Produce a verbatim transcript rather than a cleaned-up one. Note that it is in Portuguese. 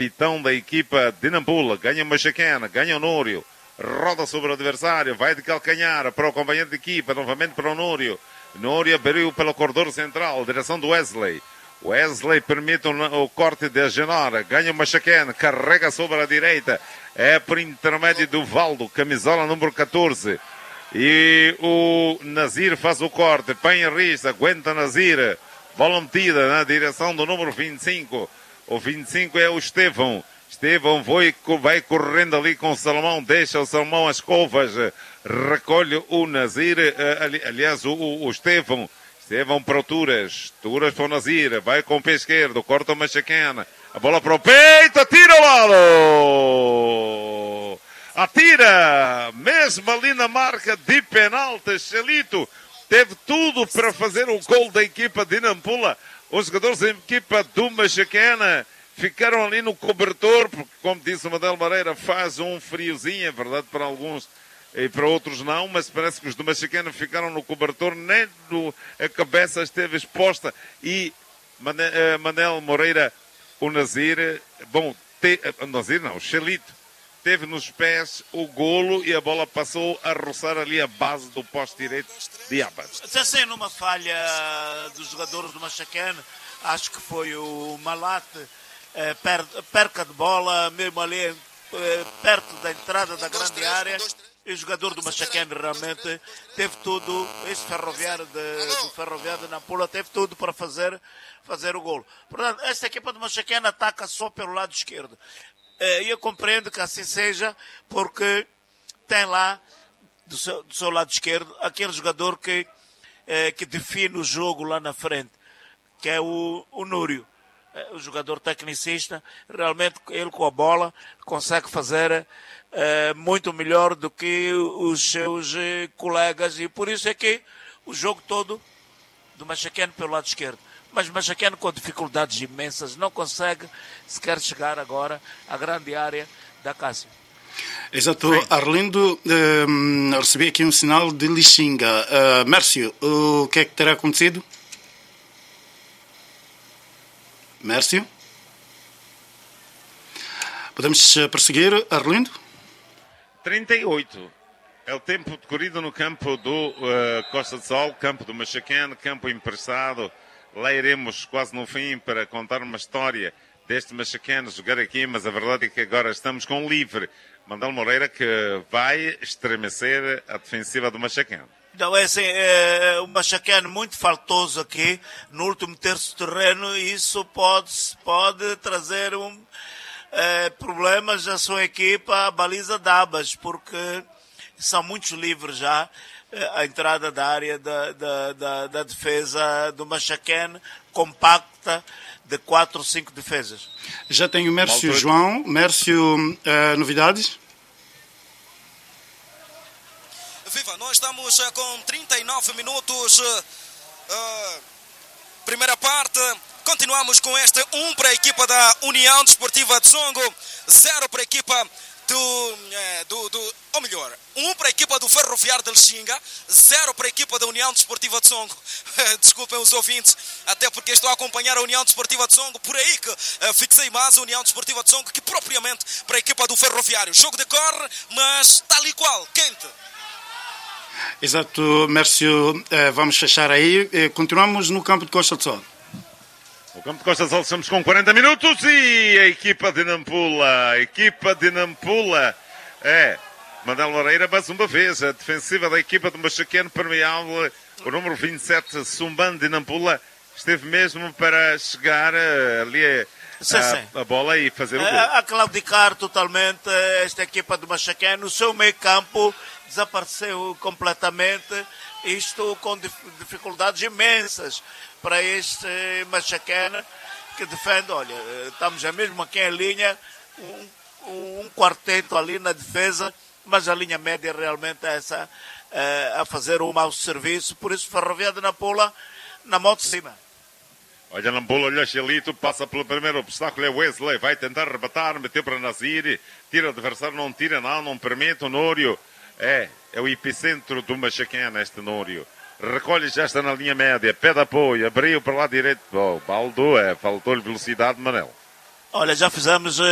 capitão da equipa de Nampula, ganha o Machaquena, ganha o Núrio, roda sobre o adversário, vai de calcanhar para o companheiro de equipa, novamente para o Núrio. Núrio abriu pelo corredor central, direção do Wesley. Wesley permite o, o corte de Agenor, ganha o Machaquena, carrega sobre a direita, é por intermédio do Valdo, camisola número catorze. E o Nazir faz o corte, põe a rista, aguenta Nazir, bola metida na direção do número vinte e cinco. O vinte e cinco é o Estevão. Estevão vai, vai correndo ali com o Salomão, deixa o Salomão às covas, recolhe o Nazir, ali, aliás, o, o Estevão. Estevão para o Turas, Turas para o Nazir, vai com o pé esquerdo, corta o Machaquena, a bola para o peito, atira o lado! Atira! Mesmo ali na marca de penalti, Chelito teve tudo para fazer o gol da equipa de Nampula. Os jogadores da equipa do Machaquena ficaram ali no cobertor, porque, como disse o Manel Moreira, faz um friozinho, é verdade, para alguns e para outros não, mas parece que os do Machaquena ficaram no cobertor, nem no, a cabeça esteve exposta. E Manel, Manel Moreira, o Nazir, bom, te, o Nazir não, o Chelito, teve nos pés o golo e a bola passou a roçar ali a base do poste direito de Abas. Até sem numa falha dos jogadores do Machaquena, acho que foi o Malate, eh, per, perca de bola, mesmo ali eh, perto da entrada da grande área. E o jogador do Machaquena realmente teve tudo, esse ferroviário de, do ferroviário de Nampula teve tudo para fazer, fazer o golo. Portanto, esta equipa do Machaquena ataca só pelo lado esquerdo. E eu compreendo que assim seja, porque tem lá, do seu, do seu lado esquerdo, aquele jogador que, eh, que define o jogo lá na frente, que é o, o Núrio. O jogador tecnicista, realmente ele com a bola consegue fazer eh, muito melhor do que os seus eh, colegas, e por isso é que o jogo todo do Machaquena pelo lado esquerdo. Mas o Machaquena com dificuldades imensas não consegue sequer chegar agora à grande área da Cássio. Exato, Arlindo, eh, recebi aqui um sinal de Lixinga. Uh, Mércio, o que é que terá acontecido? Mércio? Podemos prosseguir, Arlindo? trinta e oito. É o tempo decorrido no campo do uh, Costa de Sol, campo do Machaquena, campo emprestado. Lá iremos quase no fim para contar uma história deste Machaquena jogar aqui, mas a verdade é que agora estamos com livre. Manel Moreira que vai estremecer a defensiva do Machaquena. Não, é assim, é um Machaquena muito faltoso aqui no último terço do terreno, e isso pode, pode trazer um, é, problemas à sua equipa, à baliza de Abas, porque são muitos livres já, a entrada da área da, da, da, da defesa do Machaquena, compacta, de quatro ou cinco defesas. Já tem o Mércio João. Mércio, uh, novidades? Viva, nós estamos uh, com trinta e nove minutos, uh, primeira parte, continuamos com este um para a equipa da União Desportiva de Songo, zero para a equipa do, é, do, do, ou melhor, um para a equipa do Ferroviário de Lixinga, zero para a equipa da União Desportiva de Songo. Desculpem os ouvintes, até porque estou a acompanhar a União Desportiva de Songo, por aí que uh, fixei mais a União Desportiva de Songo que propriamente para a equipa do Ferroviário. O jogo decorre, mas tal e qual, quente. Exato, Mércio, uh, vamos fechar aí. Uh, continuamos no campo de Costa de Sol. O campo de Costa de Sol, estamos com quarenta minutos e a equipa de Nampula, a equipa de Nampula é Manel Moreira, mais uma vez, a defensiva da equipa do Machaquena permeável, o número vinte e sete, Sumban de Nampula, esteve mesmo para chegar ali a, sim, a, sim. a bola e fazer o gol. A, a claudicar totalmente esta equipa do Machaquena, o seu meio campo desapareceu completamente, isto com dificuldades imensas para este Machaquena, que defende, olha, estamos já mesmo aqui em linha, um, um quarteto ali na defesa, mas a linha média realmente é essa, é, a fazer um mau serviço, por isso Ferroviário de Nampula na mão de cima. Olha Nampula, olha Chelito, passa pelo primeiro obstáculo, é Wesley, vai tentar arrebatar, meteu para Nazir, tira o adversário, não tira não, não permite o Núrio, é, é o epicentro do Machaquena este Núrio. Recolhe, já está na linha média, pé de apoio, abriu para lá direito, oh, Baldo, é, faltou-lhe velocidade, Manel. Olha, já fizemos